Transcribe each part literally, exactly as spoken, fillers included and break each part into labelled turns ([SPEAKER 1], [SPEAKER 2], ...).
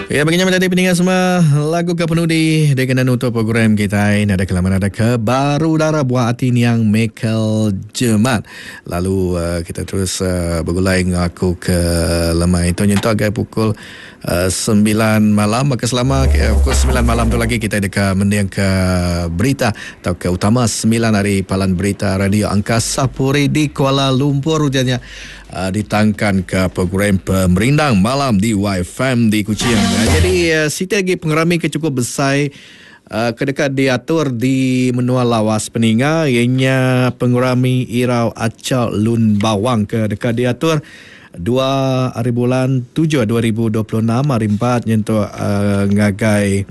[SPEAKER 1] Ya, baginya menjadi pendengar semua, lagu kepenudi dengan untuk program kita ini ada kelaman ada ke baru darah buah hati yang Michael Jemat. Lalu uh, kita terus uh, bergulai dengan aku ke lemah itu nyentuh agak pukul uh, sembilan malam. Maka selama uh, pukul sembilan malam tu lagi kita ada mendiang ke berita atau ke utama sembilan hari palan berita Radio Angkasa Puri di Kuala Lumpur hujannya. Uh, ditangkan ke program Pemerindang Malam di Y F M di Kuching. Uh, jadi uh, Siti lagi pengerami ke cukup besar uh, kedekat diatur di menua lawas peninga ianya pengerami Irau Acal Lun Bawang ke dekat diatur dua hari bulan tujuh dua ribu dua puluh enam hari empat nyentuh uh, ngagai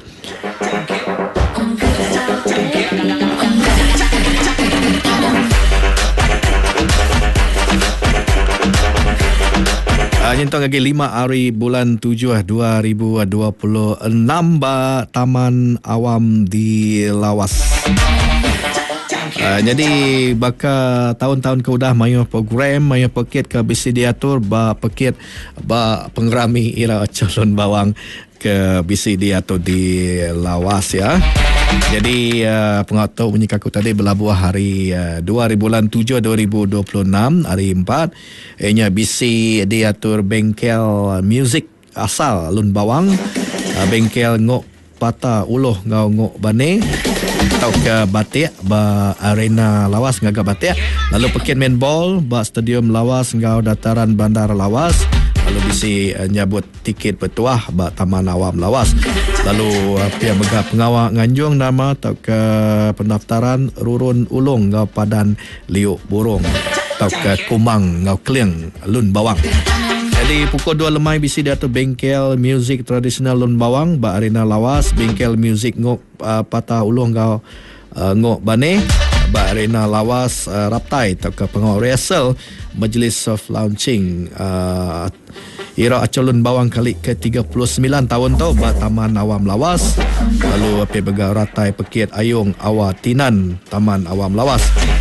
[SPEAKER 1] nyentuh lagi lima hari bulan tujuh dua ribu dua puluh enam ba Taman Awam di Lawas. Uh, jadi baka tahun-tahun ke udah mayu program mayu paket ke bisi diatur ba paket ba pengerami Ira Calon Bawang ke bisi diatur di Lawas ya. Jadi uh, pengatur bunyi kaku tadi berlabuh hari uh, dua hari bulan tujuh dua ribu dua puluh enam hari empat ianya bisi diatur bengkel muzik asal Lun Bawang, uh, bengkel ngok patah uluh ngau ngok bane atau ke batik ba arena Lawas ngagak batik, lalu peken main ball ba stadium Lawas ngau dataran bandar Lawas, lalu bisi uh, nyabut tiket petuah ba Taman Awam Lawas, lalu uh, pihak megah pengawal nganjung nama atau ke pendaftaran Rurun Ulung ngau Padan Liuk Burung atau ke Kumang ngau Kliang Lun Bawang. Jadi pukul dua lemai bisi diatur bengkel muzik tradisional Lun Bawang ba arena Lawas, bengkel muzik ngok uh, patah ulung ngau uh, ngok bane ba arena Lawas, uh, Raptai atau ke pengawal rehearsal Majlis Soft Launching uh, Ira Acolun Bawang kali ke tiga puluh sembilan tahun tau ba Taman Awam Lawas, lalu api bega ratai pekit ayung awatinan Taman Awam Lawas.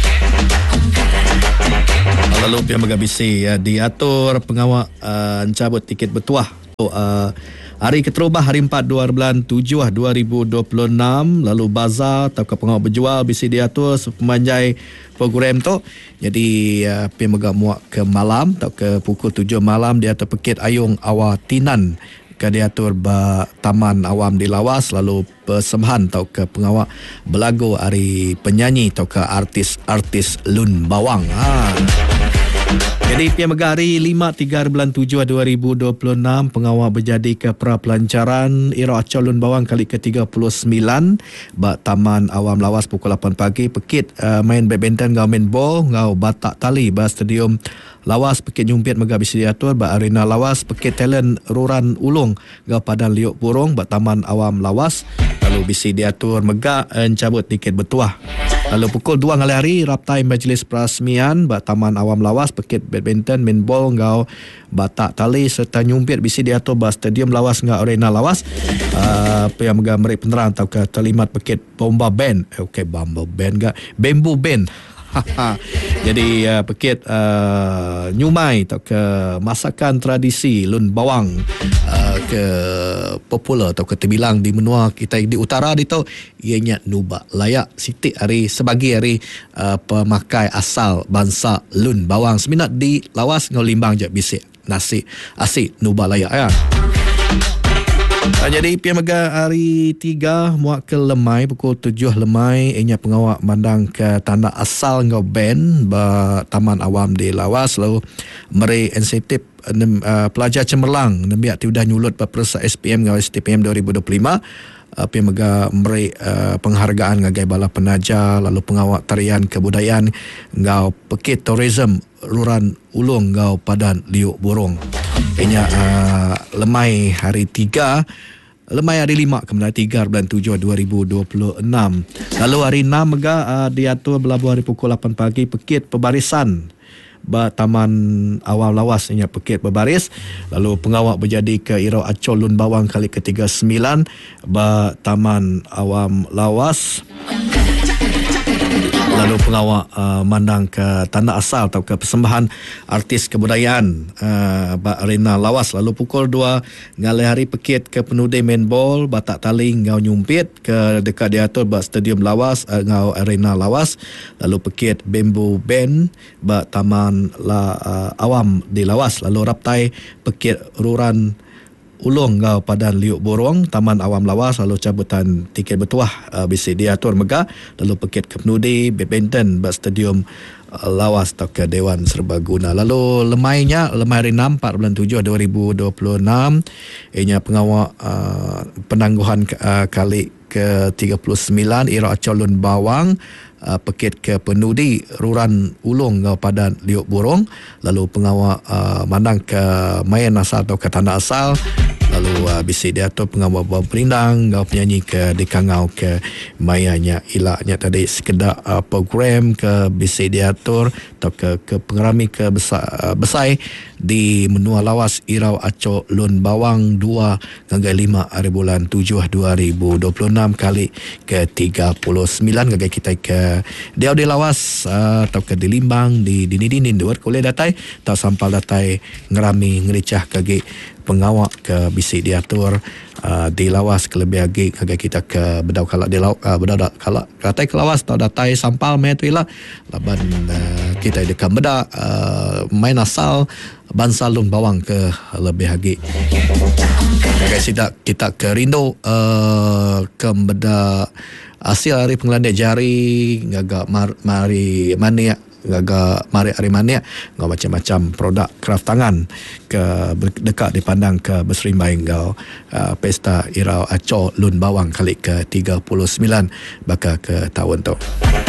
[SPEAKER 1] Lalu pihak megabisi ya, diatur pengawal uh, cabut tiket bertuah uh, hari keterubah hari empat dua bulan tujuh dua ribu dua puluh enam, lalu bazar atau ke pengawal berjual bisi diatur pemanjai program tu. Jadi uh, pihak megah muak ke malam atau ke pukul tujuh malam diatur pekit ayung awatinan ke diatur ba Taman Awam di Lawas, lalu persembahan atau ke pengawal belagu hari penyanyi atau ke artis-artis Lun Bawang. Ha. Jadi pihak megah hari lima tiga bulan tujuh dua ribu dua puluh enam pengawal berjadi ke pra pelancaran Ira Acal Lun Bawang kali ke tiga puluh sembilan ba Taman Awam Lawas pukul lapan pagi pekit uh, main badminton ngau main ball ngau batak tali ba stadium Lawas, pekit jumpit megah bisi diatur ba arena Lawas, pekit talent Ruran Ulung ngau Padan Liuk Burung ba Taman Awam Lawas, lalu bisi diatur megah encabut tiket bertuah. Lalu pukul dua ngali hari raptai majlis perasmian ba Taman Awam Lawas, pekit badminton main ball ngau batak tali serta nyumpit bisi diatur ba stadium Lawas ngau arena Lawas. Uh, yang megah merik penerang atau ke terlimat pekit bomba band. Eh, okey, bomba band gak? Bamboo band. Jadi uh, pekit uh, nyumai atau ke masakan tradisi Lun Bawang uh, ke popular atau ke terbilang di menua kita di utara di tu ianya nuba layak siti hari sebagai hari uh, pemakai asal bangsa Lun Bawang seminat di Lawas ngau limbang je bisik nasi asik nuba layak ya. Uh, jadi pihak megah hari tiga muak ke lemai pukul tujuh lemai ianya pengawal mandang ke tanah asal ngau band ba Taman Awam di Lawas, lalu meri insentif uh, pelajar cemerlang nembiak tiudah nyulut ba persa S P M ngau S T P M dua ribu dua puluh lima. Uh, pihak megah meri uh, penghargaan ngagai bala penaja, lalu pengawal tarian kebudayaan ngau pekit tourism Ruran Ulung ngau Padan Liuk Burung. Ianya uh, lemai hari tiga, lemai hari lima kemudian tiga bulan tujuh dua ribu dua puluh enam. Lalu hari enam megah uh, diatur berlabuh hari pukul lapan pagi pekit pebarisan ba Taman Awam Lawas ianya pekit berbaris, lalu pengawal berjadi ke Ira Acal Lun Bawang kali ke tiga puluh sembilan ba Taman Awam Lawas. lalu pengawal uh, mandang ke tanah asal atau ke persembahan artis kebudayaan uh, Arena Lawas. Lalu pukul dua ngalai hari pekit ke penudi main ball batak taling ngau nyumpit ke dekat diatur ba stadium Lawas uh, ngau Arena Lawas. Lalu pekit bamboo band ba taman la, uh, awam di Lawas. Lalu raptai pekit ruran ulung ngau padan liuk borong taman awam Lawas. Lalu cabutan tiket bertuah uh, bisi diatur megah. Lalu pekit ke penudi badminton ba stadium uh, Lawas atau ke Dewan Serbaguna. Lalu lemainya lemai hari enam empat bulan tujuh dua ribu dua puluh enam ianya pengawal uh, penangguhan uh, kali ke tiga puluh sembilan Ira Acolun Bawang uh, pekit ke penudi ruran ulung ngau padan liuk borong. Lalu pengawal uh, mandang ke main asal atau ke tanah asal. Lalu uh, bisi diatur pengawal buah berindang ngau penyanyi ke dikangau ke mayanya ilaknya tadi sekedar uh, program ke bisi diatur atau ke, ke pengerami ke besar, uh, besai di menua Lawas Irau Aco Lun Bawang dua hingga lima hari bulan tujuh dua ribu dua puluh enam kali ke tiga puluh sembilan gagai kita ke dia di Lawas uh, atau ke di Limbang di dini dini dua kuliah datai atau sampal datai ngerami ngericah kagi pengawak ke bisi diatur uh, di Lawas kelebih lagi kagak kita ke bedau kalak di laut uh, bedau kalak katai ke Lawas atau datai sampal metuila laban uh, kita dekat beda uh, main asal Bansal Lun Bawang ke lebih lagi kagak sidak kita ke Rindo uh, ke beda hasil hari pengelandia jari gagak mar, mari mania gaga mari arimania ngau macam-macam produk kraft tangan ke dekat dipandang ke berserimbai ngau uh, pesta Irau Aco Lun Bawang kali ke tiga puluh sembilan bakal ke tahun tu.